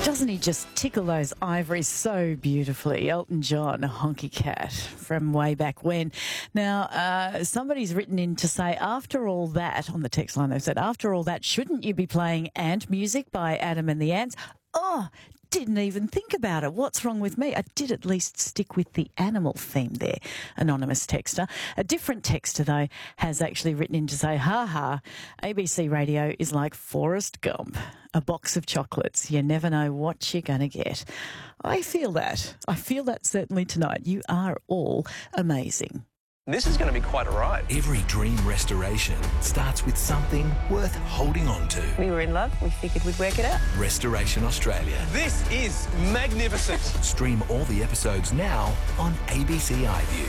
Doesn't he just tickle those ivories so beautifully? Elton John, Honky Cat, from way back when. Now, somebody's written in to say, after all that, on the text line, they've said, after all that, shouldn't you be playing Ant music by Adam and the Ants? Oh, didn't even think about it. What's wrong with me? I did at least stick with the animal theme there, anonymous texter. A different texter, though, has actually written in to say, ABC Radio is like Forrest Gump, a box of chocolates. You never know what you're going to get. I feel that. I feel that certainly tonight. You are all amazing. This is going to be quite a ride. Every dream restoration starts with something worth holding on to. We were in love. We figured we'd work it out. Restoration Australia. This is magnificent. Stream all the episodes now on ABC iView.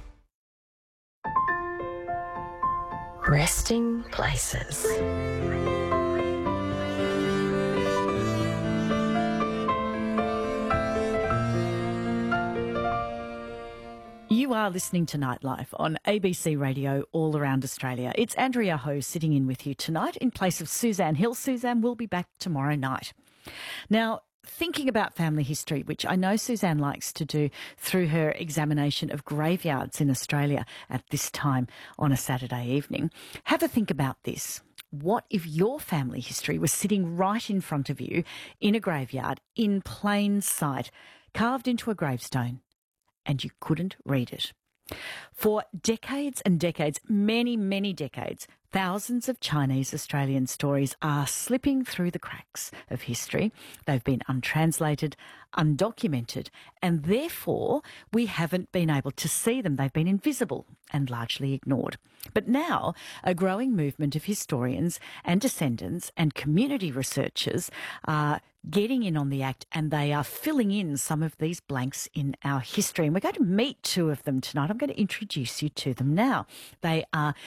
Resting places. You are listening to Nightlife on ABC Radio all around Australia. It's Andrea Ho sitting in with you tonight in place of Suzanne Hill. Suzanne will be back tomorrow night. Now, thinking about family history, which I know Suzanne likes to do through her examination of graveyards in Australia at this time on a Saturday evening, have a think about this. What if your family history was sitting right in front of you in a graveyard in plain sight, carved into a gravestone, and you couldn't read it? For decades and decades, many, many decades, thousands of Chinese Australian stories are slipping through the cracks of history. They've been untranslated, undocumented, and therefore we haven't been able to see them. They've been invisible and largely ignored. But now a growing movement of historians and descendants and community researchers are getting in on the act, and they are filling in some of these blanks in our history. And we're going to meet two of them tonight. I'm going to introduce you to them now. They are